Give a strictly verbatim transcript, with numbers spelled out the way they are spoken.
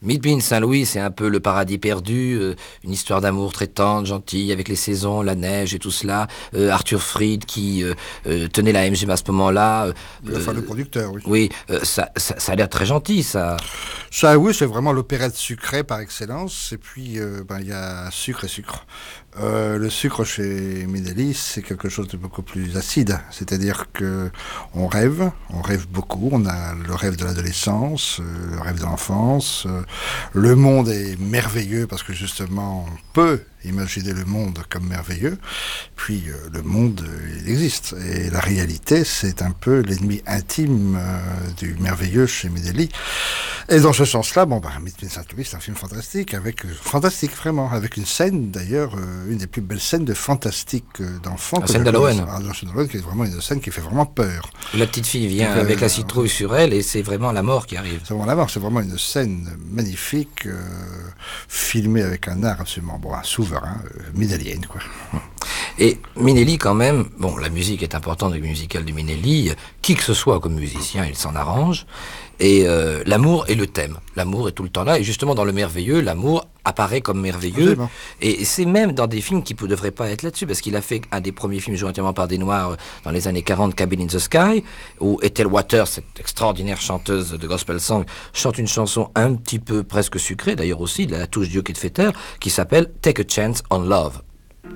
Meet Me in Saint-Louis, c'est un peu le paradis perdu, euh, une histoire d'amour très tendre, gentille, avec les saisons, la neige et tout cela. Euh, Arthur Freed qui euh, euh, tenait la M G M à ce moment-là. Euh, Le fameux producteur, oui. oui, euh, ça, ça, ça a l'air très gentil, ça. Ça, oui, c'est vraiment l'opérette sucrée par excellence. Et puis, euh, ben, il y a sucre et sucre. Euh, le sucre chez Minelli, c'est quelque chose de beaucoup plus acide. C'est-à-dire que on rêve, on rêve beaucoup. On a le rêve de l'adolescence, euh, le rêve de l'enfance. Euh, le monde est merveilleux parce que justement, on peut imaginer le monde comme merveilleux. Puis euh, le monde, euh, il existe. Et la réalité, c'est un peu l'ennemi intime euh, du merveilleux chez Minelli. Et dans ce sens-là, bon, bah, Meet Me in Saint-Louis, c'est un film fantastique, avec, euh, fantastique vraiment, avec une scène d'ailleurs, euh, une des plus belles scènes de fantastique euh, d'enfants. La scène d'Halloween. Ah, la scène d'Halloween, qui est vraiment une scène qui fait vraiment peur. La petite fille vient Donc, euh, avec la citrouille sur elle et c'est vraiment la mort qui arrive. C'est vraiment la mort, c'est vraiment une scène magnifique, euh, filmée avec un art absolument, bon, un souverain, euh, minellienne, quoi. Et Minelli, quand même, bon, la musique est importante, le musical de Minelli, qui que ce soit comme musicien, il s'en arrange. Et euh, l'amour est le thème. L'amour est tout le temps là. Et justement, dans le merveilleux, l'amour apparaît comme merveilleux. Absolument. Et c'est même dans des films qui ne devraient pas être là-dessus, parce qu'il a fait un des premiers films joués entièrement par des Noirs dans les années quarante, Cabin in the Sky, où Ethel Waters, cette extraordinaire chanteuse de gospel song, chante une chanson un petit peu presque sucrée, d'ailleurs aussi, de la touche d'Hugh Fetter, qui s'appelle Take a Chance on Love.